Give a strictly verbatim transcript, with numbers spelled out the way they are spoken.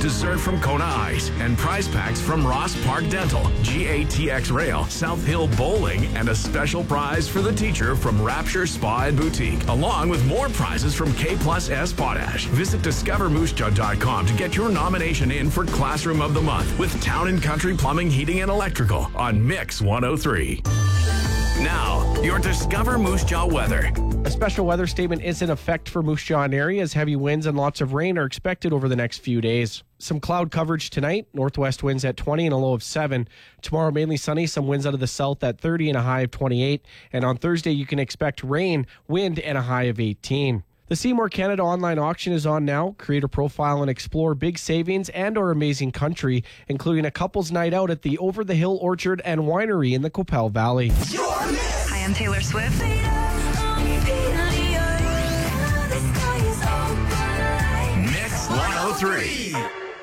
dessert from Kona Ice, and prize packs from Ross Park Dental, G A T X Rail, South Hill Bowling, and a special prize for the teacher from Rapture Spa and Boutique, along with more prizes from K Plus S Potash. Visit discover moose jaw dot com to get your nomination in for Classroom of the Month with Town and Country Plumbing, Heating, and Electrical on Mix one oh three. Now, your Discover Moose Jaw weather. A special weather statement is in effect for Moose Jaw areas. Heavy winds and lots of rain are expected over the next few days. Some cloud coverage tonight. Northwest winds at twenty and a low of seven. Tomorrow, mainly sunny. Some winds out of the south at thirty and a high of twenty-eight. And on Thursday, you can expect rain, wind, and a high of eighteen. The Seymour Canada online auction is on now. Create a profile and explore big savings and our amazing country, including a couple's night out at the Over the Hill Orchard and Winery in the Coppell Valley. Hi, I'm Taylor Swift. Mix one oh three.